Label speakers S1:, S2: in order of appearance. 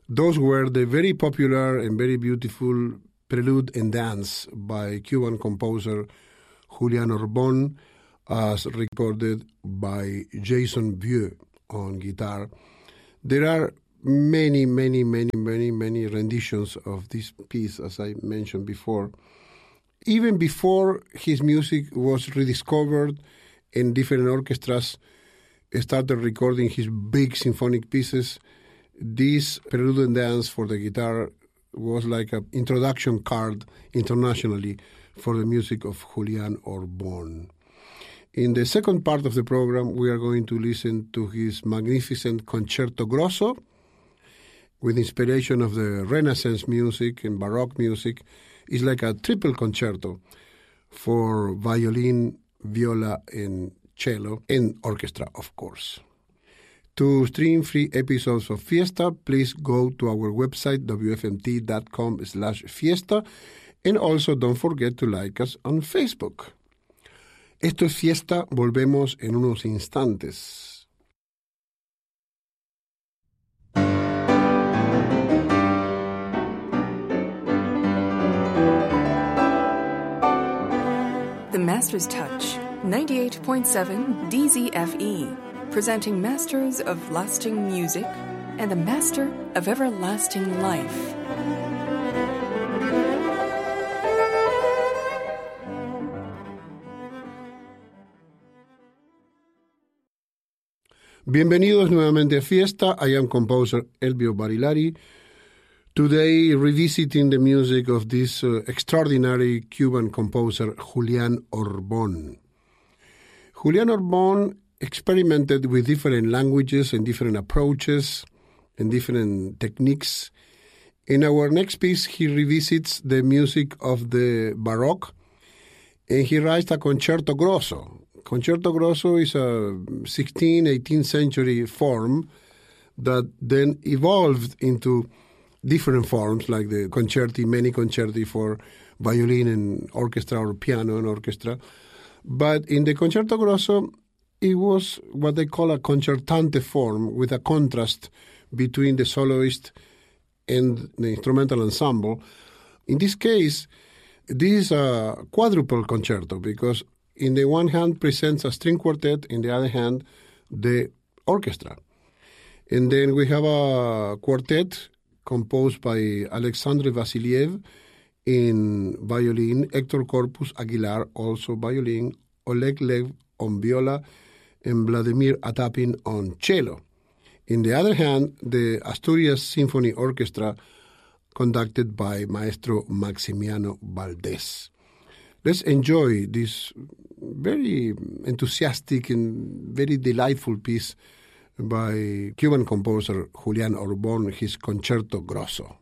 S1: Those were the very popular and very beautiful Prelude and Dance by Cuban composer Julian Orbon, as recorded by Jason Vieux on guitar. There are many renditions of this piece, as I mentioned before. Even before his music was rediscovered and different orchestras started recording his big symphonic pieces, this Prelude and Dance for the guitar was like an introduction card internationally for the music of Julian Orbon. In the second part of the program, we are going to listen to his magnificent Concerto Grosso with inspiration of the Renaissance music and Baroque music. It's like a triple concerto for violin, viola, and cello, and orchestra, of course. To stream free episodes of Fiesta, please go to our website, wfmt.com/fiesta, and also don't forget to like us on Facebook. Esto es Fiesta, volvemos en unos instantes.
S2: The Master's Touch, 98.7 DZFE, presenting Masters of Lasting Music and the Master of Everlasting Life.
S1: Bienvenidos nuevamente a Fiesta. I am composer Elvio Barilari. Today, revisiting the music of this extraordinary Cuban composer, Julian Orbon. Julian Orbon experimented with different languages and different approaches and different techniques. In our next piece, he revisits the music of the Baroque, and he writes a Concerto Grosso. Concerto Grosso is a 16th, 18th century form that then evolved into different forms like the concerti, many concerti for violin and orchestra or piano and orchestra. But in the Concerto Grosso, it was what they call a concertante form with a contrast between the soloist and the instrumental ensemble. In this case, this is a quadruple concerto because in the one hand presents a string quartet, in the other hand, the orchestra. And then we have a quartet composed by Alexandre Vassiliev in violin, Hector Corpus Aguilar, also violin, Oleg Lev on viola, and Vladimir Atapin on cello. In the other hand, the Asturias Symphony Orchestra, conducted by Maestro Maximiano Valdés. Let's enjoy this very enthusiastic and very delightful piece by Cuban composer Julian Orbon, his Concerto Grosso.